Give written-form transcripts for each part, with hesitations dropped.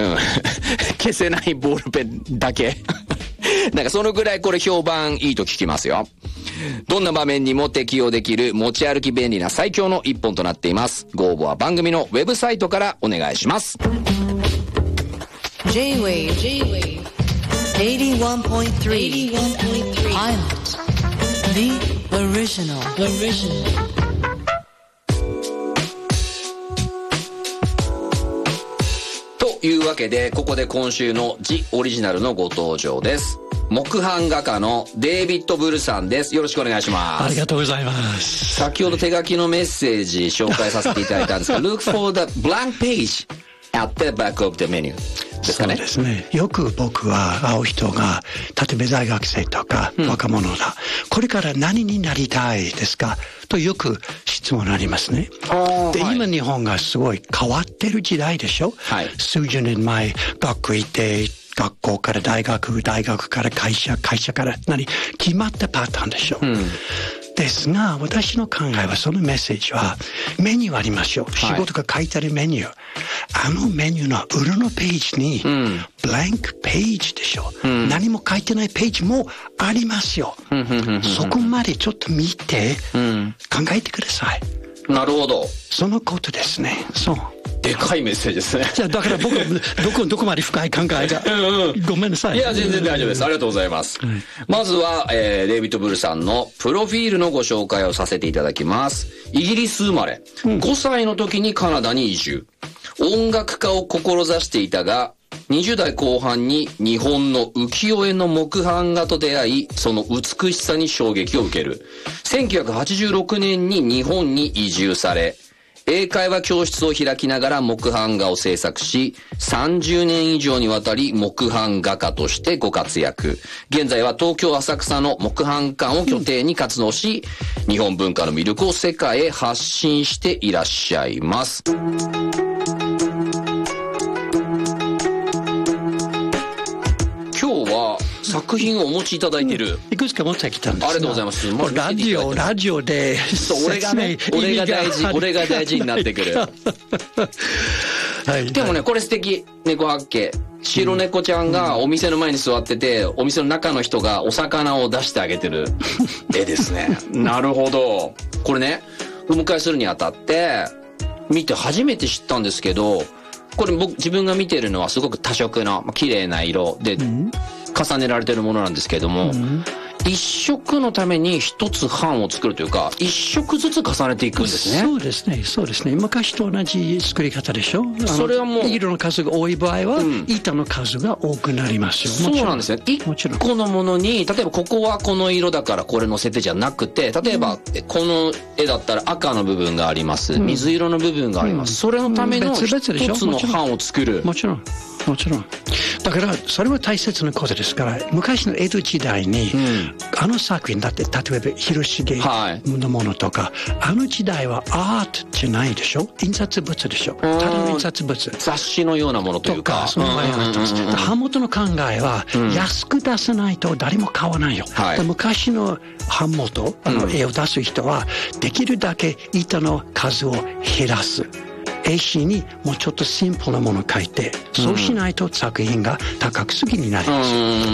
消せないボールペンだけなんかそのぐらいこれ評判いいと聞きますよ。どんな場面にも適用できる持ち歩き便利な最強の一本となっています。ご応募は番組のウェブサイトからお願いします。 J-Wave 81.3 Pilot The Original というわけで、ここで今週のジ・オリジナルのご登場です。木版画家のデイビッド・ブルさんです。よろしくお願いします。 ありがとうございます。 先ほど手書きのメッセージ紹介させていただいたんですがLook for the blank page at the back of the menu ですかね。 そうですね。よく僕は会う人が、例えば大学生とか若者だ、これから何になりたいですかとよく質問ありますね。で、今日本がすごい変わってる時代でしょ、はい、数十年前学校行って学校から大学、大学から会社、会社から決まったパターンでしょ、ですが、私の考えはそのメッセージはメニューありますよ。仕事が書いてあるメニュー。あのメニューの裏のページにブランクページでしょ、何も書いてないページもありますよ。そこまでちょっと見て考えてください。 なるほど。 そのことですね。そう。 でかいメッセージですね。 じゃあだから僕どこまで深い考えがごめんなさい。 いや全然大丈夫です。ありがとうございます。まずは、デイビッド・ブルさんのプロフィールのご紹介をさせていただきます。イギリス生まれ、5歳の時にカナダに移住。音楽家を志していたが、20代後半に日本の浮世絵の木版画と出会い、その美しさに衝撃を受ける。1986年に日本に移住され、英会話教室を開きながら木版画を制作し、30年以上にわたり木版画家としてご活躍。現在は東京浅草の木版館を拠点に活動し、日本文化の魅力を世界へ発信していらっしゃいます。今日は作品をお持ちいただいている、 いくつか持ってきたんですが、 ありがとうございます。 ラジオで俺が大事になってくるはい、でもねこれ素敵。猫八景、白猫ちゃんがお店の前に座ってて、お店の中の人がお魚を出してあげてる絵ですね。なるほど。これねお迎えするにあたって見て初めて知ったんですけど、これ僕自分が見てるのはすごく多色の綺麗な色で重ねられてるものなんですけれども、一色のために一つ版を作るというか、一色ずつ重ねていくんですね。 そうですね、そうですね。昔と同じ作り方でしょ。 それはもう色の数が多い場合は、板の数が多くなりますよ。 そうなんですね。一個のものに、例えばここはこの色だからこれ乗せてじゃなくて、例えばこの絵だったら赤の部分があります、水色の部分があります、それのための一つの版を作る。 もちろんだからそれは大切なことですから、昔の江戸時代に、あの作品だって例えば広重のものとか、あの時代はアートじゃないでしょ、印刷物でしょ、ただの印刷物、 雑誌のようなものというか、 その場合があったんです。版元の考えは、安く出さないと誰も買わないよ、昔の版元、絵を出す人はできるだけ板の数を減らす、絵師にもうちょっとシンプルなものを描いて、そうしないと作品が高くすぎになります。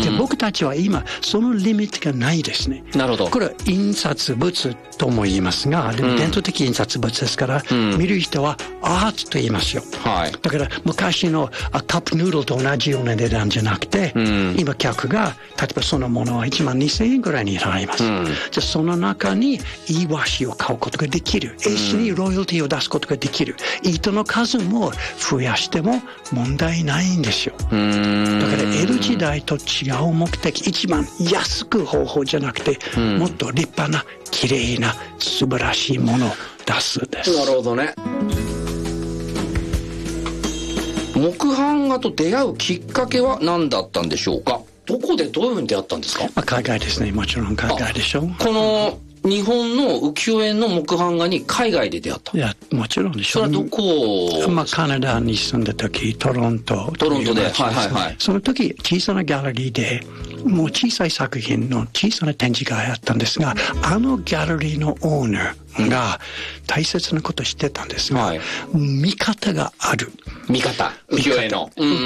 で、僕たちは今そのリミットがないですね。 なるほど。 これは印刷物とも言いますが、でも伝統的印刷物ですから、見る人はアートと言いますよ。だから昔のカップヌードルと同じような値段じゃなくて、今客が例えばそのものは12,000円ぐらいになります。じゃあその中にいい和紙を買うことができる、絵師にロイヤリティを出すことができる、糸の数も増やしても問題ないんですよ。だから江戸時代と違う目的、一番安く方法じゃなくて、もっと立派な綺麗な素晴らしいものを出すです。 なるほどね。木版画と出会うきっかけは何だったんでしょうか。どこでどういうふうに出会ったんですか。 海外ですね。もちろん海外でしょ。 この日本の浮世絵の木版画に海外で出会った。 いや、もちろんでしょ。 それはどこ？ カナダに住んだ時、トロントで、その時小さなギャラリーでもう小さい作品の小さな展示会あったんですが、あのギャラリーのオーナーが大切なことをしてたんですが、見方がある。 見方、浮世絵の、